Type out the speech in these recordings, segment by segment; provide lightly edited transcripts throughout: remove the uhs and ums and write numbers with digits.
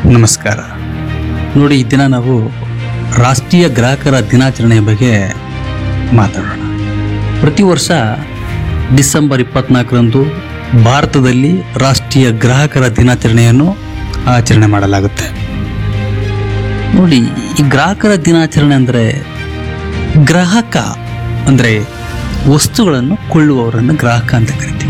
ನಮಸ್ಕಾರ. ನೋಡಿ, ಈ ದಿನ ನಾವು ರಾಷ್ಟ್ರೀಯ ಗ್ರಾಹಕರ ದಿನಾಚರಣೆಯ ಬಗ್ಗೆ ಮಾತಾಡೋಣ. ಪ್ರತಿ ವರ್ಷ ಡಿಸೆಂಬರ್ 24ರಂದು ಭಾರತದಲ್ಲಿ ರಾಷ್ಟ್ರೀಯ ಗ್ರಾಹಕರ ದಿನಾಚರಣೆಯನ್ನು ಆಚರಣೆ ಮಾಡಲಾಗುತ್ತೆ. ನೋಡಿ, ಈ ಗ್ರಾಹಕರ ದಿನಾಚರಣೆ ಅಂದರೆ ಗ್ರಾಹಕ ಅಂದರೆ ವಸ್ತುಗಳನ್ನು ಕೊಳ್ಳುವವರನ್ನು ಗ್ರಾಹಕ ಅಂತ ಕರಿತೀವಿ.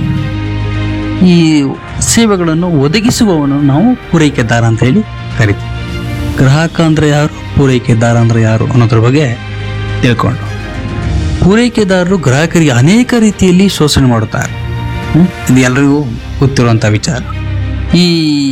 ಈ ಸೇವೆಗಳನ್ನು ಒದಗಿಸುವವನು ನಾವು ಪೂರೈಕೆದಾರ ಅಂತ ಹೇಳಿ ಕರಿತೀವಿ. ಗ್ರಾಹಕ ಅಂದರೆ ಯಾರು, ಪೂರೈಕೆದಾರ ಅಂದರೆ ಯಾರು ಅನ್ನೋದ್ರ ಬಗ್ಗೆ ತಿಳ್ಕೊಂಡು, ಪೂರೈಕೆದಾರರು ಗ್ರಾಹಕರಿಗೆ ಅನೇಕ ರೀತಿಯಲ್ಲಿ ಶೋಷಣೆ ಮಾಡುತ್ತಾರೆ. ಇದು ಎಲ್ಲರಿಗೂ ಗೊತ್ತಿರುವಂಥ ವಿಚಾರ. ಈ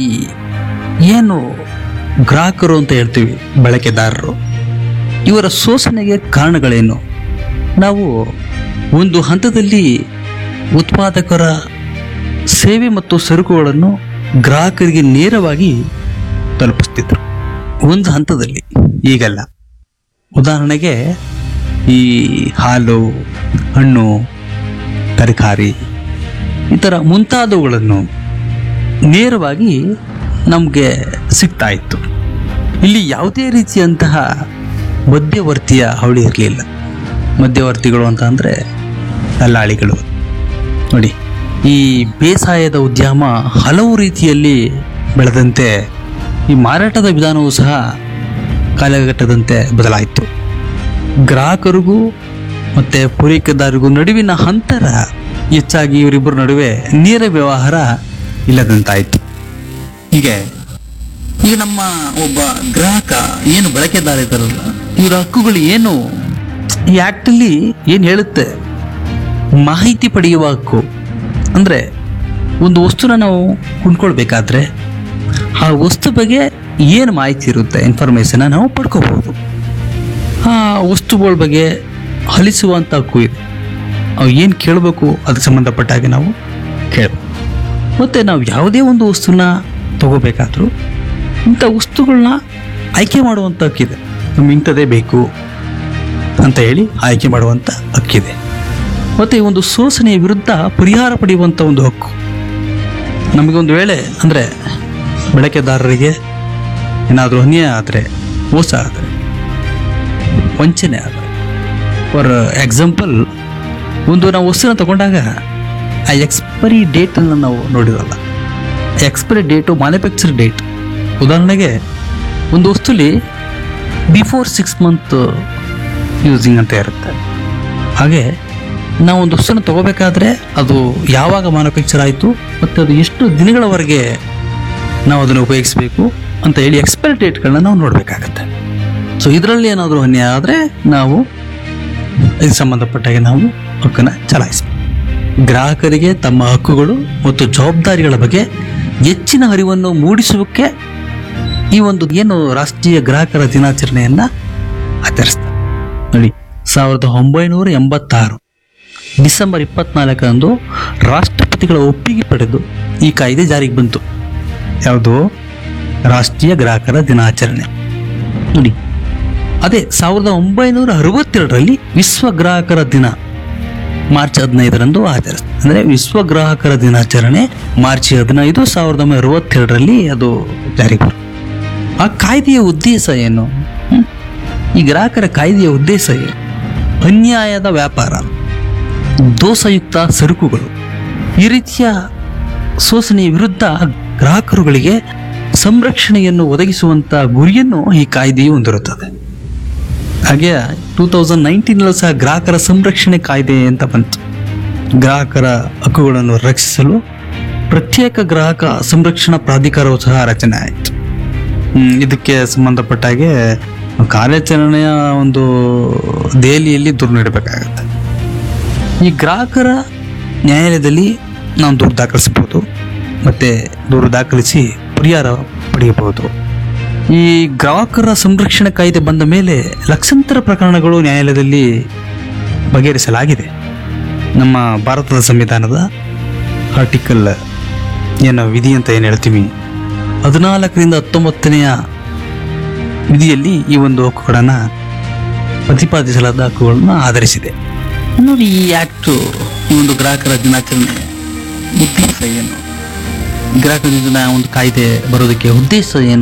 ಏನು ಗ್ರಾಹಕರು ಅಂತ ಹೇಳ್ತೀವಿ, ಬಳಕೆದಾರರು, ಇವರ ಶೋಷಣೆಗೆ ಕಾರಣಗಳೇನು? ನಾವು ಒಂದು ಹಂತದಲ್ಲಿ ಉತ್ಪಾದಕರ ಸೇವೆ ಮತ್ತು ಸರಕುಗಳನ್ನು ಗ್ರಾಹಕರಿಗೆ ನೇರವಾಗಿ ತಲುಪಿಸ್ತಿದ್ರು. ಒಂದು ಹಂತದಲ್ಲಿ, ಈಗಲ್ಲ. ಉದಾಹರಣೆಗೆ ಈ ಹಾಲು, ಹಣ್ಣು, ತರಕಾರಿ ಈ ಥರ ಮುಂತಾದವುಗಳನ್ನು ನೇರವಾಗಿ ನಮಗೆ ಸಿಗ್ತಾ ಇತ್ತು. ಇಲ್ಲಿ ಯಾವುದೇ ರೀತಿಯಂತಹ ಮಧ್ಯವರ್ತಿಯ ಹಾವಳಿ ಇರಲಿಲ್ಲ. ಮಧ್ಯವರ್ತಿಗಳು ಅಂತ ಅಂದರೆ ದಲ್ಲಾಳಿಗಳು. ನೋಡಿ, ಈ ಬೇಸಾಯದ ಉದ್ಯಮ ಹಲವು ರೀತಿಯಲ್ಲಿ ಬೆಳೆದಂತೆ ಈ ಮಾರಾಟದ ವಿಧಾನವೂ ಸಹ ಕಾಲಘಟ್ಟದಂತೆ ಬದಲಾಯಿತು. ಗ್ರಾಹಕರಿಗೂ ಮತ್ತು ಪೂರೈಕೆದಾರರಿಗೂ ನಡುವಿನ ಅಂತರ ಹೆಚ್ಚಾಗಿ ಇವರಿಬ್ಬರ ನಡುವೆ ನೇರ ವ್ಯವಹಾರ ಇಲ್ಲದಂತಾಯಿತು. ಹೀಗೆ ಈಗ ನಮ್ಮ ಒಬ್ಬ ಗ್ರಾಹಕ ಏನು ಬಳಕೆದಾರ ಇದ್ದಾರಲ್ಲ, ಇವರ ಹಕ್ಕುಗಳು ಏನು, ಈ ಆ್ಯಕ್ಟಲ್ಲಿ ಏನು ಹೇಳುತ್ತೆ? ಮಾಹಿತಿ ಪಡೆಯುವ ಹಕ್ಕು ಅಂದರೆ ಒಂದು ವಸ್ತುನ ನಾವು ಕೊಂಡ್ಕೊಳ್ಬೇಕಾದ್ರೆ ಆ ವಸ್ತು ಬಗ್ಗೆ ಏನು ಮಾಹಿತಿ ಇರುತ್ತೆ, ಇನ್ಫಾರ್ಮೇಷನ್ನ ನಾವು ಪಡ್ಕೋಬೋದು. ಆ ವಸ್ತುಗಳ ಬಗ್ಗೆ ಹಲಿಸುವಂಥ ಹಕ್ಕು ಇದೆ. ಅವು ಏನು ಕೇಳಬೇಕು ಅದಕ್ಕೆ ಸಂಬಂಧಪಟ್ಟ ಹಾಗೆ ನಾವು ಕೇಳಬೇಕು. ಮತ್ತು ನಾವು ಯಾವುದೇ ಒಂದು ವಸ್ತುನ ತಗೋಬೇಕಾದ್ರೂ ಇಂಥ ವಸ್ತುಗಳನ್ನ ಆಯ್ಕೆ ಮಾಡುವಂಥ ಹಕ್ಕಿದೆ. ನಮ್ಗೆ ಇಂಥದ್ದೇ ಬೇಕು ಅಂತ ಹೇಳಿ ಆಯ್ಕೆ ಮಾಡುವಂಥ ಹಕ್ಕಿದೆ. ಮತ್ತು ಈ ಒಂದು ಶೋಷಣೆಯ ವಿರುದ್ಧ ಪರಿಹಾರ ಪಡೆಯುವಂಥ ಒಂದು ಹಕ್ಕು. ನಮಗೊಂದು ವೇಳೆ ಅಂದರೆ ಬಳಕೆದಾರರಿಗೆ ಏನಾದರೂ ಅನ್ಯಾಯ ಆದರೆ, ಮೋಸ ಆದರೆ, ವಂಚನೆ ಆದರೆ, ಫಾರ್ ಎಕ್ಸಾಂಪಲ್, ಒಂದು ನಾವು ವಸ್ತುನ ತಗೊಂಡಾಗ ಆ ಎಕ್ಸ್ಪೈರಿ ಡೇಟನ್ನು ನಾವು ನೋಡಿರಲ್ಲ. Expiry date manufacture date. ಉದಾಹರಣೆಗೆ ಒಂದು ವಸ್ತುಲಿ ಬಿಫೋರ್ 6 ಮಂತ್ ಯೂಸಿಂಗ್ ಅಂತ ಇರುತ್ತೆ. ಹಾಗೆ ನಾವು ಒಂದು ವಸ್ತುನ ತಗೋಬೇಕಾದ್ರೆ ಅದು ಯಾವಾಗ ಮ್ಯಾನುಫ್ಯಾಕ್ಚರ್ ಆಯಿತು ಮತ್ತು ಅದು ಎಷ್ಟು ದಿನಗಳವರೆಗೆ ನಾವು ಅದನ್ನು ಉಪಯೋಗಿಸಬೇಕು ಅಂತ ಹೇಳಿ ಎಕ್ಸ್ಪೈರಿ ಡೇಟ್ಗಳನ್ನ ನಾವು ನೋಡಬೇಕಾಗತ್ತೆ. ಸೊ ಇದರಲ್ಲಿ ಏನಾದರೂ ಅನ್ಯಾಯ ಆದರೆ ನಾವು ಇದಕ್ಕೆ ಸಂಬಂಧಪಟ್ಟಾಗೆ ನಾವು ಹಕ್ಕನ್ನು ಚಲಾಯಿಸಬೇಕು. ಗ್ರಾಹಕರಿಗೆ ತಮ್ಮ ಹಕ್ಕುಗಳು ಮತ್ತು ಜವಾಬ್ದಾರಿಗಳ ಬಗ್ಗೆ ಹೆಚ್ಚಿನ ಅರಿವನ್ನು ಮೂಡಿಸುವುದಕ್ಕೆ ಈ ಒಂದು ಏನು ರಾಷ್ಟ್ರೀಯ ಗ್ರಾಹಕರ ದಿನಾಚರಣೆಯನ್ನು ಆಚರಿಸ್ತಾರೆ. ನೋಡಿ, 1986 ಡಿಸೆಂಬರ್ 24ರಂದು ರಾಷ್ಟ್ರಪತಿಗಳ ಒಪ್ಪಿಗೆ ಪಡೆದು ಈ ಕಾಯ್ದೆ ಜಾರಿಗೆ ಬಂತು. ಯಾವುದು? ರಾಷ್ಟ್ರೀಯ ಗ್ರಾಹಕರ ದಿನಾಚರಣೆ. ನೋಡಿ, ಅದೇ 1962ರಲ್ಲಿ ವಿಶ್ವ ಗ್ರಾಹಕರ ದಿನ ಮಾರ್ಚ್ 15ರಂದು ಆಚರಿಸ್ತಾರೆ. ಅಂದರೆ ವಿಶ್ವ ಗ್ರಾಹಕರ ದಿನಾಚರಣೆ ಮಾರ್ಚ್ 15, 1962ರಲ್ಲಿ ಅದು ಜಾರಿಗೆ ಬರುತ್ತೆ. ಆ ಕಾಯ್ದೆಯ ಉದ್ದೇಶ ಏನು? ಈ ಗ್ರಾಹಕರ ಕಾಯ್ದೆಯ ಉದ್ದೇಶ ಏನು? ಅನ್ಯಾಯದ ವ್ಯಾಪಾರ, ದೋಷಯುಕ್ತ ಸರಕುಗಳು, ಈ ರೀತಿಯ ಶೋಷಣೆಯ ವಿರುದ್ಧ ಗ್ರಾಹಕರುಗಳಿಗೆ ಸಂರಕ್ಷಣೆಯನ್ನು ಒದಗಿಸುವಂಥ ಗುರಿಯನ್ನು ಈ ಕಾಯ್ದೆಯು ಹೊಂದಿರುತ್ತದೆ. ಹಾಗೆ 2019 ಸಹ ಗ್ರಾಹಕರ ಸಂರಕ್ಷಣೆ ಕಾಯ್ದೆ ಅಂತ ಬಂತು. ಗ್ರಾಹಕರ ಹಕ್ಕುಗಳನ್ನು ರಕ್ಷಿಸಲು ಪ್ರತ್ಯೇಕ ಗ್ರಾಹಕ ಸಂರಕ್ಷಣಾ ಪ್ರಾಧಿಕಾರವು ಸಹ ರಚನೆ ಆಯಿತು. ಇದಕ್ಕೆ ಸಂಬಂಧಪಟ್ಟ ಹಾಗೆ ಕಾರ್ಯಾಚರಣೆಯ ಒಂದು ದೆಹಲಿಯಲ್ಲಿ ದೂರು ನೀಡಬೇಕಾಗತ್ತೆ. ಈ ಗ್ರಾಹಕರ ನ್ಯಾಯಾಲಯದಲ್ಲಿ ನಾವು ದೂರು ದಾಖಲಿಸಬಹುದು ಮತ್ತು ದೂರು ದಾಖಲಿಸಿ ಪರಿಹಾರ ಪಡೆಯಬಹುದು. ಈ ಗ್ರಾಹಕರ ಸಂರಕ್ಷಣೆ ಕಾಯ್ದೆ ಬಂದ ಮೇಲೆ ಲಕ್ಷಾಂತರ ಪ್ರಕರಣಗಳು ನ್ಯಾಯಾಲಯದಲ್ಲಿ ಬಗೆಹರಿಸಲಾಗಿದೆ. ನಮ್ಮ ಭಾರತದ ಸಂವಿಧಾನದ ಆರ್ಟಿಕಲ್ ಏನು ವಿಧಿ ಅಂತ ಏನು ಹೇಳ್ತೀವಿ, 14ರಿಂದ 19ನೇ ವಿಧಿಯಲ್ಲಿ ಈ ಒಂದು ಹಕ್ಕುಗಳನ್ನು ಪ್ರತಿಪಾದಿಸಲಾದ ಹಕ್ಕುಗಳನ್ನು ಆಧರಿಸಿದೆ. ನೋಡಿ, ಈ ಆ್ಯಕ್ಟು, ಈ ಒಂದು ಗ್ರಾಹಕರ ದಿನಾಚರಣೆ ಉದ್ದೇಶ ಏನು? ಗ್ರಾಹಕರ ದಿನ ಒಂದು ಕಾಯ್ದೆ ಬರೋದಕ್ಕೆ ಉದ್ದೇಶ ಏನು?